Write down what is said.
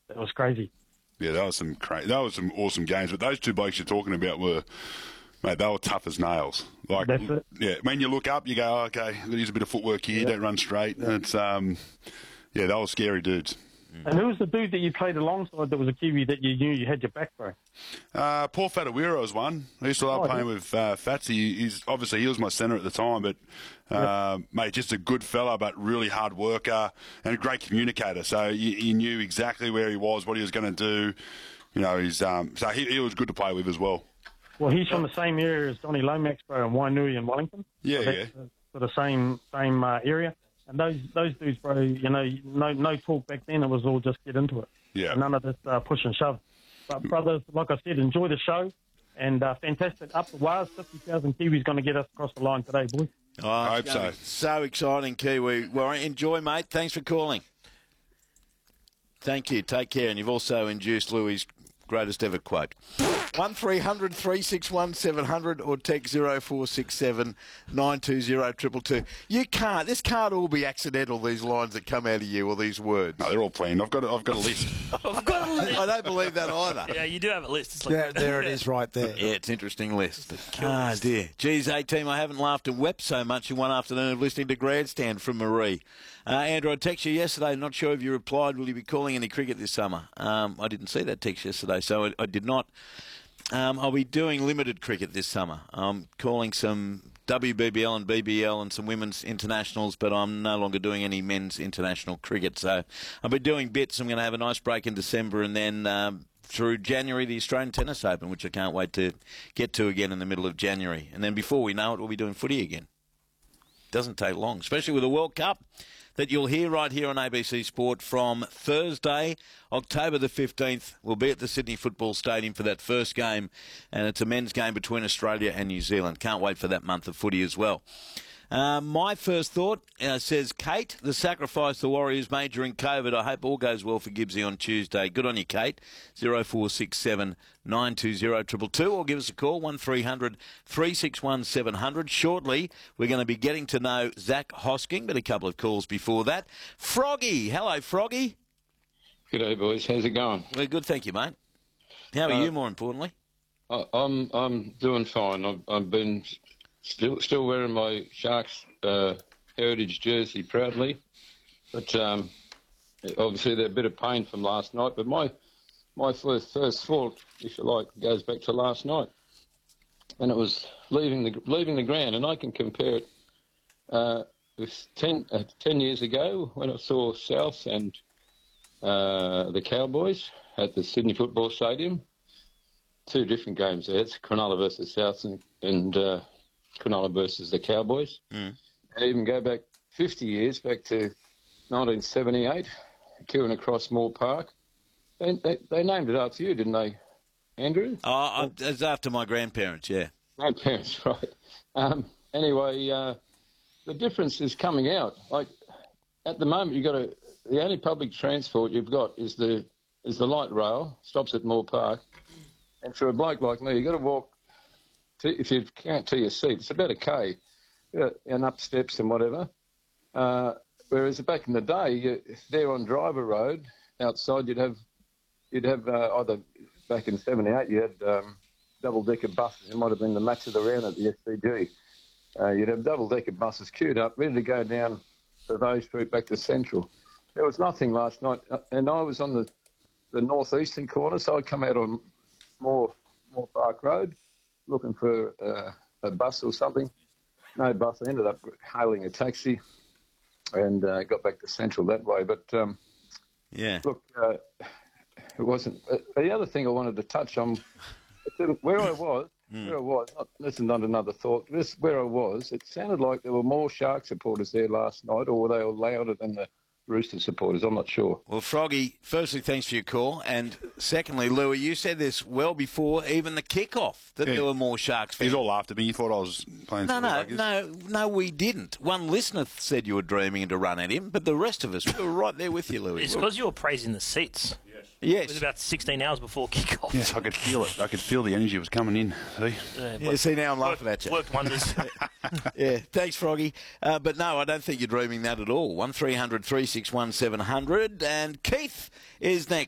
It was crazy. Yeah, that was some awesome games. But those two blokes you're talking about were, mate, they were tough as nails. Like, That's it. yeah, when you look up, you go, oh, okay, there's a bit of footwork here. Don't run straight. Yeah. And it's, they were scary dudes. And who was the dude that you played alongside that was a Kiwi that you knew you had your back for? Paul Fatawira was one. I used to love playing with Fatsy. He was my centre at the time, but mate, just a good fella, but really hard worker and a great communicator. So you knew exactly where he was, what he was going to do. You know, so he was good to play with as well. Well, he's from the same area as Donny Lomax, bro, in Wainui and Wellington. Yeah, so for the same area. And those dudes, bro, you know, no talk back then. It was all just get into it. Yeah. None of this push and shove. But, brothers, like I said, enjoy the show. And fantastic. Up the wires, 50,000 Kiwis going to get us across the line today, boys. Oh, I hope so. So exciting, Kiwi. Well, enjoy, mate. Thanks for calling. Thank you. Take care. And you've also induced Louis' greatest ever quote. 1300 361 700 or text 0467 920 222. This can't all be accidental, these lines that come out of you or these words. No, they're all planned. I've got a list. I don't believe that either. Yeah, you do have a list. It's like, there it is right there. Yeah, it's an interesting list. Ah, dear. Geez, A-Team, I haven't laughed and wept so much in one afternoon of listening to Grandstand from Marie. Andrew, I texted you yesterday. Not sure if you replied. Will you be calling any cricket this summer? I didn't see that text yesterday, so I did not. I'll be doing limited cricket this summer. I'm calling some WBBL and BBL and some women's internationals, but I'm no longer doing any men's international cricket. So I'll be doing bits. I'm going to have a nice break in December and then through January, the Australian Tennis Open, which I can't wait to get to again in the middle of January. And then before we know it, we'll be doing footy again. Doesn't take long, especially with the World Cup that you'll hear right here on ABC Sport from Thursday, October the 15th. We'll be at the Sydney Football Stadium for that first game, and it's a men's game between Australia and New Zealand. Can't wait for that month of footy as well. My first thought, says Kate, the sacrifice the Warriors made during COVID. I hope all goes well for Gibbsy on Tuesday. Good on you, Kate. 0467 920 222 or give us a call, 1300 361 700. Shortly, we're going to be getting to know Zach Hosking, but a couple of calls before that. Froggy. Hello, Froggy. G'day, boys. How's it going? Well, good, thank you, mate. How are you, more importantly? I'm doing fine. I've been still wearing my Sharks heritage jersey proudly, but obviously they're a bit of pain from last night. But my first thought, if you like, goes back to last night, and it was leaving the ground, and I can compare it with 10 years ago when I saw South and the Cowboys at the Sydney Football Stadium. Two different games there. It's Cronulla versus South and Cronulla versus the Cowboys. And even go back 50 years, back to 1978, queuing across Moore Park. They named it after you, didn't they, Andrew? Oh, it's after my grandparents, yeah. Grandparents, right. Anyway, the difference is coming out. Like, at the moment, the only public transport you've got is the light rail, stops at Moore Park. And for a bloke like me, you've got to walk, if you can't to your seat, it's about a K, and up steps and whatever. Whereas back in the day, there on Driver Road, outside, you'd have either back in 78, you had double-decker buses. It might have been the match of the round at the SCG. You'd have double-decker buses queued up, ready to go down the Vaux Street back to Central. There was nothing last night, and I was on the northeastern corner, so I'd come out on Moore Park Road looking for a bus or something. No bus. I ended up hailing a taxi and got back to Central that way. But, look, it wasn't... the other thing I wanted to touch on, where I was, not another thought, just where I was, it sounded like there were more Shark supporters there last night, or were they all louder than the Rooster supporters? I'm not sure. Well, Froggy, firstly, thanks for your call. And secondly, Louis, you said this well before even the kickoff, that there were more Sharks fans. He's all after me. You thought I was playing No, we didn't. One listener said you were dreaming to run at him, but the rest of us, we were right there with you, Louis. It's because you were praising the seats. Yes. It was about 16 hours before kickoff. Yes, I could feel it. I could feel the energy was coming in. See? See, now I'm laughing at you. Worked wonders. Yeah, thanks, Froggy. But no, I don't think you're dreaming that at all. 1300 361 700. And Keith is next.